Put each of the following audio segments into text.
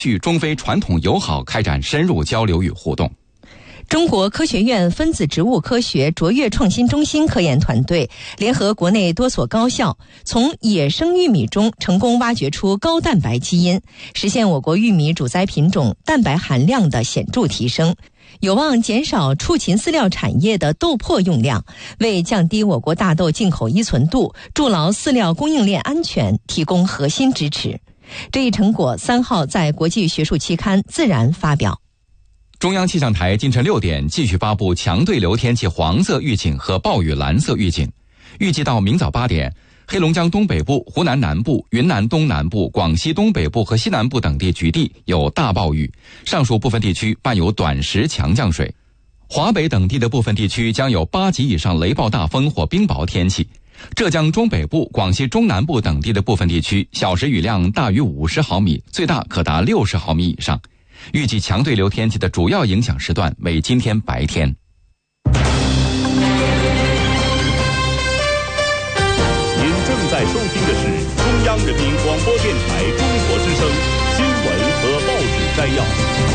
与中非传统友好开展深入交流与互动。 中国科学院分子植物科学卓越创新中心科研团队联合国内多所高校，从野生玉米中成功挖掘出高蛋白基因，实现我国玉米主栽品种蛋白含量的显著提升，有望减少畜禽饲料产业的豆粕用量，为降低我国大豆进口依存度、筑牢饲料供应链安全提供核心支持。这一成果3号在国际学术期刊《自然》发表。 中央气象台今晨6点继续发布强对流天气黄色预警和暴雨蓝色预警，预计到明早8点，黑龙江东北部、湖南南部、云南东南部、广西东北部和西南部等地局地有大暴雨，上述部分地区伴有短时强降水。华北等地的部分地区将有8级以上雷暴大风或冰雹天气。浙江中北部、广西中南部等地的部分地区小时雨量大于50毫米，最大可达60毫米以上。预计强对流天气的主要影响时段为今天白天。 您正在收听的是中央人民广播电台中国之声新闻和报纸摘要。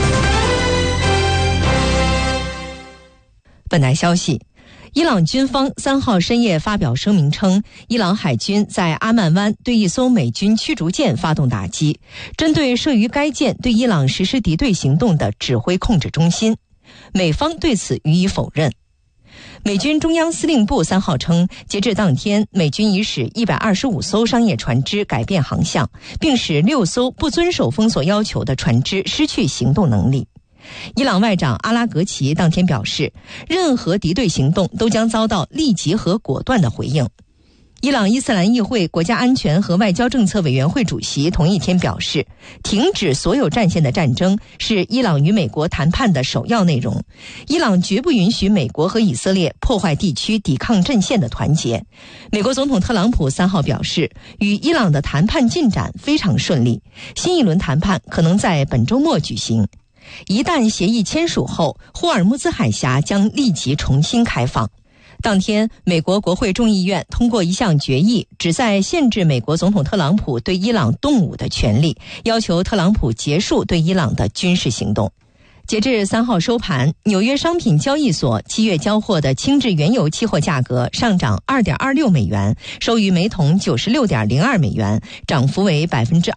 本台消息，伊朗军方3号深夜发表声明称，伊朗海军在阿曼湾对一艘美军驱逐舰发动打击，针对慑于该舰对伊朗实施敌对行动的指挥控制中心。美方对此予以否认。美军中央司令部3号称，截至当天，美军已使125艘商业船只改变航向，并使6艘不遵守封锁要求的船只失去行动能力。伊朗外长阿拉格齐当天表示，任何敌对行动都将遭到立即和果断的回应。伊朗伊斯兰议会国家安全和外交政策委员会主席同一天表示，停止所有战线的战争是伊朗与美国谈判的首要内容。伊朗绝不允许美国和以色列破坏地区抵抗阵线的团结。美国总统特朗普3号表示，与伊朗的谈判进展非常顺利，新一轮谈判可能在本周末举行。一旦协议签署后，霍尔木兹海峡将立即重新开放。当天，美国国会众议院通过一项决议，旨在限制美国总统特朗普对伊朗动武的权利，要求特朗普结束对伊朗的军事行动。截至3号收盘，纽约商品交易所7月交货的轻质原油期货价格上涨 2.26 美元，收于每桶 96.02 美元，涨幅为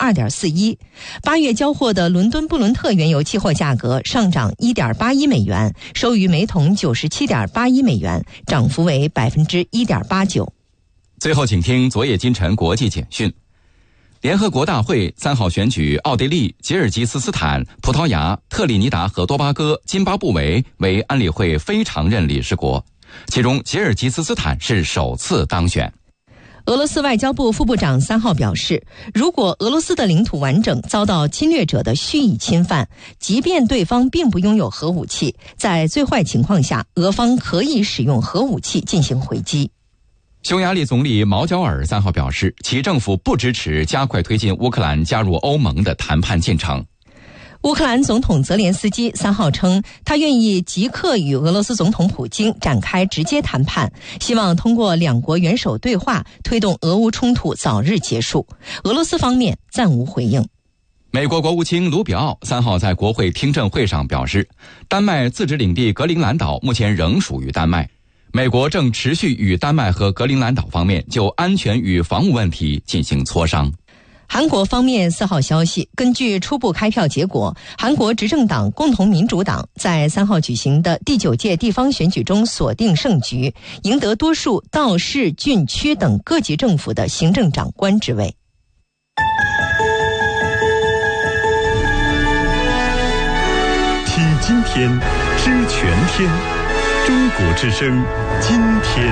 2.41%。8月交货的伦敦布伦特原油期货价格上涨 1.81 美元，收于每桶 97.81 美元，涨幅为 1.89%。 最后请听昨夜今晨国际简讯。联合国大会3号选举奥地利、吉尔吉斯斯坦、葡萄牙、特立尼达和多巴哥、津巴布韦为安理会非常任理事国，其中吉尔吉斯斯坦是首次当选。 俄罗斯外交部副部长3号表示，如果俄罗斯的领土完整遭到侵略者的蓄意侵犯，即便对方并不拥有核武器，在最坏情况下，俄方可以使用核武器进行回击。 匈牙利总理毛焦尔3号表示，其政府不支持加快推进乌克兰加入欧盟的谈判进程。 乌克兰总统泽连斯基3号称，他愿意即刻与俄罗斯总统普京展开直接谈判，希望通过两国元首对话推动俄乌冲突早日结束。俄罗斯方面暂无回应。 美国国务卿卢比奥3号在国会听证会上表示，丹麦自治领地格陵兰岛目前仍属于丹麦。美国正持续与丹麦和格陵兰岛方面就安全与防务问题进行磋商。 韩国方面4号消息，根据初步开票结果，韩国执政党共同民主党在3号举行的第9届地方选举中锁定胜局，赢得多数道市、郡区等各级政府的行政长官职位。 听今天，知全天。中国之声，今天。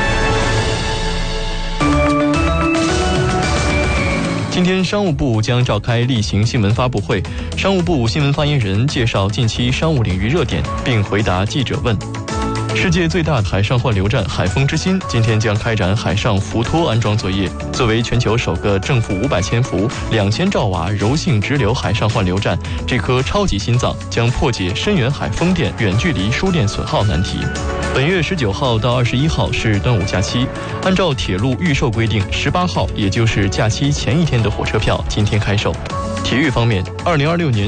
今天商务部将召开例行新闻发布会，商务部新闻发言人介绍近期商务领域热点，并回答记者问。世界最大的海上换流站海风之心今天将开展海上浮托安装作业。作为全球首个正负500千伏、2000兆瓦柔性直流海上换流站，这颗超级心脏将破解深远海风电远距离输电损耗难题。本月19号到21号是端午假期，按照铁路预售规定，18号也就是假期前一天的火车票今天开售。体育方面，2026年